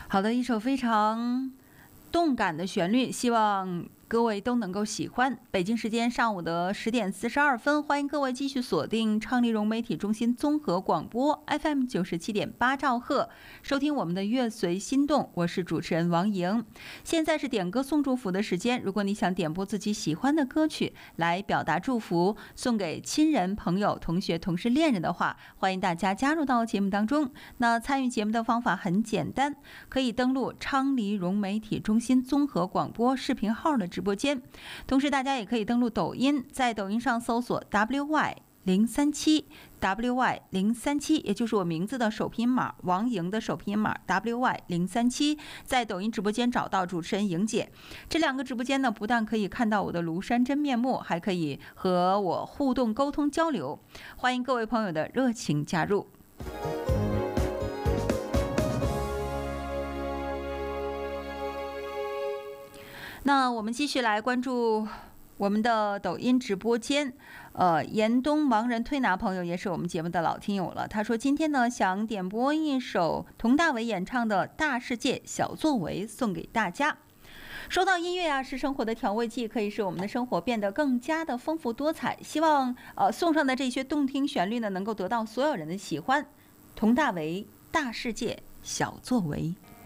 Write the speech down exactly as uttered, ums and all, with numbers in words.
好的，一首非常动感的旋律，希望各位都能够喜欢。北京时间上午的十点四十二分，欢迎各位继续锁定昌黎融媒体中心综合广播 F M 九十七点八兆赫，收听我们的乐随心动。我是主持人王莹。现在是点歌送祝福的时间，如果你想点播自己喜欢的歌曲来表达祝福，送给亲人、朋友、同学、同事、恋人的话，欢迎大家加入到节目当中。那参与节目的方法很简单，可以登录昌黎融媒体中心综合广播视频号的直播间，同时大家也可以登录抖音，在抖音上搜索 W Y 零三七 W Y 零三七，也就是我名字的首拼码，王莹的首拼码 W Y 零三七，在抖音直播间找到主持人莹姐。这两个直播间呢，不但可以看到我的庐山真面目，还可以和我互动沟通交流，欢迎各位朋友的热情加入。那我们继续来关注我们的抖音直播间，呃，严冬盲人推拿朋友也是我们节目的老听友了。他说今天呢想点播一首佟大为演唱的《大世界小作为》送给大家。说到音乐啊，是生活的调味剂，可以使我们的生活变得更加的丰富多彩。希望呃送上的这些动听旋律呢，能够得到所有人的喜欢。佟大为《大世界小作为》。